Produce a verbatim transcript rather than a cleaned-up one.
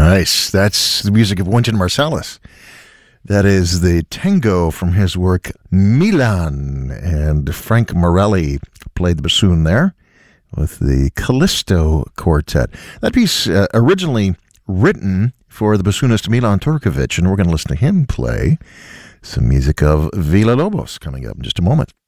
Nice. That's the music of Wynton Marsalis. That is the tango from his work Milan. And Frank Morelli played the bassoon there with the Callisto Quartet. That piece uh, originally written for the bassoonist Milan Turkovic, and we're going to listen to him play some music of Villa Lobos coming up in just a moment.